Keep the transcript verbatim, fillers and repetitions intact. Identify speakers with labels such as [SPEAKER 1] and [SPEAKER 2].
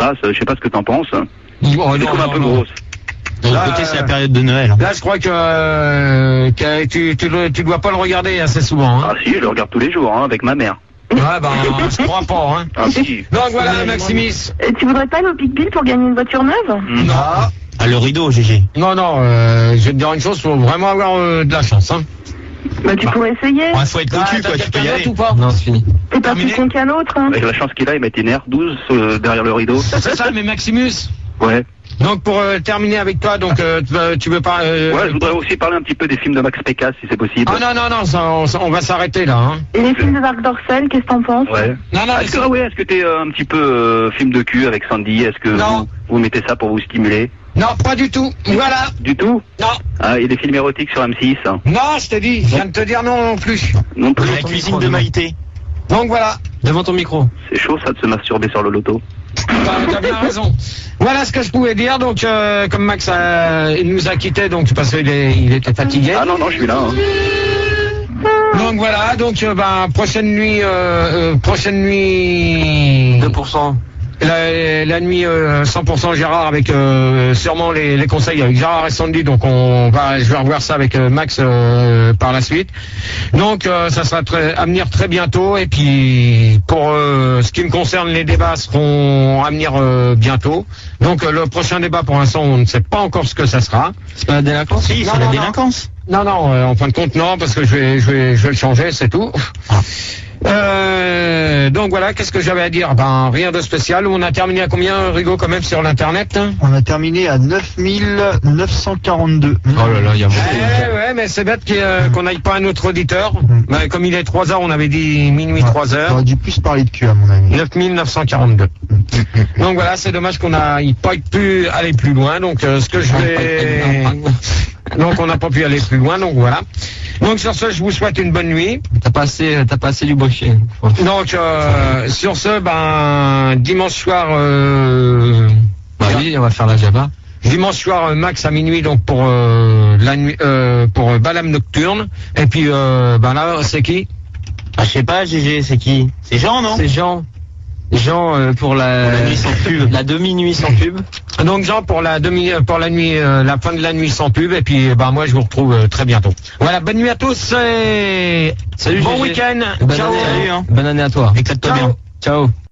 [SPEAKER 1] terrasse, je sais pas ce que t'en penses.
[SPEAKER 2] Oh,
[SPEAKER 1] C'est
[SPEAKER 2] non,
[SPEAKER 1] comme un
[SPEAKER 2] non,
[SPEAKER 1] peu
[SPEAKER 2] non.
[SPEAKER 1] grosse.
[SPEAKER 3] De l'autre côté, c'est la période de Noël.
[SPEAKER 2] Là, je crois que, euh, que tu, tu, dois- tu dois pas le regarder assez souvent. Hein.
[SPEAKER 1] Ah si, je le regarde tous les jours, hein, avec ma mère.
[SPEAKER 2] Ouais, ben, je crois pas. Hein.
[SPEAKER 1] Ah si.
[SPEAKER 2] Donc voilà, Maximis.
[SPEAKER 4] Et tu voudrais pas aller au Picpil pour gagner une voiture neuve?
[SPEAKER 2] Non,
[SPEAKER 3] Ah, le rideau, G G.
[SPEAKER 2] non, non. Euh, je vais te dire une chose, faut vraiment avoir euh, de la chance. Hein.
[SPEAKER 4] Bah tu pourrais essayer.
[SPEAKER 3] Ouais, faut être
[SPEAKER 2] Ah,
[SPEAKER 3] cocu,
[SPEAKER 2] t'as
[SPEAKER 3] quoi, tu peux y
[SPEAKER 2] quelqu'un
[SPEAKER 3] aller.
[SPEAKER 2] d'autre ou pas?
[SPEAKER 5] Non, c'est fini.
[SPEAKER 4] T'es pas plus
[SPEAKER 2] terminé.
[SPEAKER 4] con qu'un l'autre. Hein.
[SPEAKER 1] Avec la chance qu'il a, il mettait une R douze euh, derrière le rideau.
[SPEAKER 2] C'est ça, mais Maximus.
[SPEAKER 1] Ouais.
[SPEAKER 2] Donc pour euh, terminer avec toi, donc euh, tu veux- tu veux pas. Euh,
[SPEAKER 1] Ouais, je voudrais aussi parler un petit peu des films de Max Pécasse, si c'est possible.
[SPEAKER 2] Ah non non non, ça, on, ça- on va s'arrêter là. Hein.
[SPEAKER 4] Et les films de Marc Dorcel, qu'est-ce que t'en penses?
[SPEAKER 1] Ouais.
[SPEAKER 2] Non non, mais
[SPEAKER 1] Est-ce que, ah ouais, est-ce que t'es euh, un petit peu euh, film de cul avec Sandy? Est-ce que
[SPEAKER 2] Non.
[SPEAKER 1] vous, vous mettez ça pour vous stimuler?
[SPEAKER 2] non, pas du tout. Voilà.
[SPEAKER 1] Du tout?
[SPEAKER 2] Non,
[SPEAKER 1] Ah, il y a des films érotiques sur M six. Hein.
[SPEAKER 2] non, je t'ai dit, je viens de te dire non non plus.
[SPEAKER 1] Non plus.
[SPEAKER 3] La cuisine de Maïté.
[SPEAKER 2] Donc voilà.
[SPEAKER 5] Devant ton micro.
[SPEAKER 1] C'est chaud ça de se masturber sur le loto.
[SPEAKER 2] T'as t'as bien raison. Voilà ce que je pouvais dire. Donc, euh, comme Max a- il nous a quittés, donc parce qu'il est- il était fatigué.
[SPEAKER 1] Ah non, non, je suis là. Hein.
[SPEAKER 2] Donc voilà. Donc, euh, ben, prochaine nuit, euh, euh, prochaine nuit.
[SPEAKER 5] deux pour cent.
[SPEAKER 2] La, la nuit euh, cent pour cent Gérard avec euh, sûrement les, les conseils avec Gérard et Sandy, donc on va, je vais revoir ça avec euh, Max euh, par la suite. Donc euh, ça sera très, à venir très bientôt, et puis pour euh, ce qui me concerne, les débats seront à venir euh, bientôt. Donc euh, le prochain débat, pour l'instant on ne sait pas encore ce que ça sera.
[SPEAKER 5] C'est pas la délinquance?
[SPEAKER 3] Si,
[SPEAKER 2] Non,
[SPEAKER 3] c'est la
[SPEAKER 2] non,
[SPEAKER 3] délinquance.
[SPEAKER 2] Non non, euh, en fin de compte non, parce que je vais je vais je vais le changer, c'est tout. Euh, donc voilà, qu'est-ce que j'avais à dire? Ben rien de spécial. On a terminé à combien, Rigaud, quand même, sur l'internet?
[SPEAKER 6] On a terminé à neuf mille neuf cent quarante-deux.
[SPEAKER 5] Oh là là, il y a beaucoup.
[SPEAKER 2] Eh ouais, mais c'est bête qu'il y ait- qu'on n'aille pas à notre auditeur. Ben, comme il est trois heures, on avait dit minuit trois
[SPEAKER 6] On
[SPEAKER 2] heures.
[SPEAKER 6] aurait dû plus parler de cul, à mon avis.
[SPEAKER 2] neuf mille neuf cent quarante-deux. Donc voilà, c'est dommage qu'on a pas pu aller plus loin. Donc euh, ce que je vais, donc on n'a pas pu aller plus loin. Donc voilà. Donc sur ce, je vous souhaite une bonne nuit.
[SPEAKER 5] T'as pas assez, t'as pas assez du bochet.
[SPEAKER 2] Donc euh, sur ce, ben dimanche soir, euh,
[SPEAKER 5] Bah oui, on va faire la Java.
[SPEAKER 2] dimanche soir euh, max à minuit, donc pour euh, la nuit, euh, pour euh, Balam Nocturne. Et puis euh, ben là, c'est qui?
[SPEAKER 3] Ah, je sais pas, G G, c'est qui? C'est Jean, non?
[SPEAKER 5] C'est Jean. Jean euh, pour la,
[SPEAKER 3] Pour la nuit sans pub.
[SPEAKER 5] La demi-nuit sans pub.
[SPEAKER 2] Donc Jean pour la demi, pour la nuit, euh, la fin de la nuit sans pub. Et puis ben moi je vous retrouve euh, très bientôt. Voilà, bonne nuit à tous et
[SPEAKER 5] Salut,
[SPEAKER 2] bon
[SPEAKER 5] G G.
[SPEAKER 2] week-end.
[SPEAKER 5] Bonne
[SPEAKER 2] Ciao.
[SPEAKER 5] année,
[SPEAKER 3] Salut, hein.
[SPEAKER 5] Bonne année à toi.
[SPEAKER 3] Éclate-toi
[SPEAKER 2] Ciao.
[SPEAKER 3] bien.
[SPEAKER 5] Ciao.